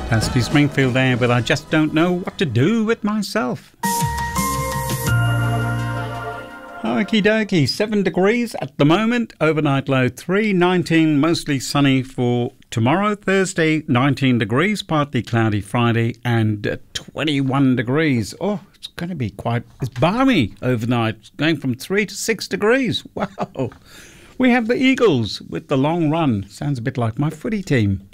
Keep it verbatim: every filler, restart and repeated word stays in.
Pasty Springfield there, but I just don't know what to do with myself. Okie dokie, seven degrees at the moment, overnight low three, nineteen, mostly sunny for tomorrow, Thursday, nineteen degrees, partly cloudy Friday, and uh, twenty-one degrees. Oh, it's going to be quite, it's balmy overnight, it's going from three to six degrees. Wow. We have the Eagles with the long run. Sounds a bit like my footy team.